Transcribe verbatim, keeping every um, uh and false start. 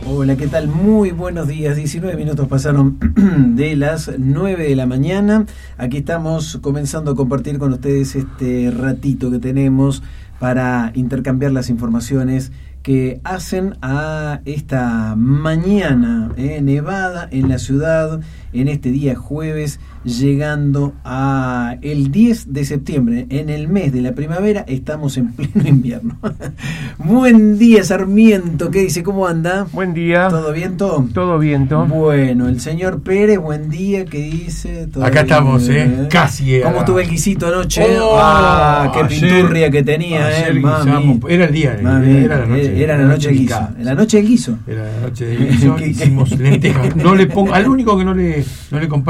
Hola, ¿qué tal? Muy buenos días. diecinueve minutos pasaron de las nueve de la mañana. Aquí estamos comenzando a compartir con ustedes este ratito que tenemos para intercambiar las informaciones que hacen a esta mañana eh, nevada en la ciudad, en este día jueves, llegando a el diez de septiembre, en el mes de la primavera. Estamos en pleno invierno. Buen día, Sarmiento, ¿qué dice? ¿Cómo anda? Buen día. ¿Todo viento? Todo viento. Bueno, el señor Pérez, buen día, ¿qué dice? ¿Todo Acá bien? estamos, ¿eh? Casi. ¿Cómo estuvo el guisito anoche? Oh, ah, qué ayer, pinturria que tenía, ayer eh, mami. guisamos. Era el día, Mami, era la noche. Era la noche del guiso. La noche del guiso. Era la noche del guiso. Hicimos lentejas. No le pongo, al único que no le, no le comparto